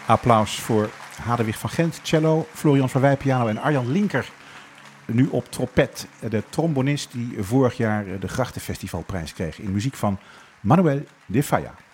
Applaus voor Hadewig van Gent, cello, Florian Verwij, piano en Arjan Linker, nu op trompet. De trombonist die vorig jaar de Grachtenfestivalprijs kreeg in muziek van Manuel de Falla.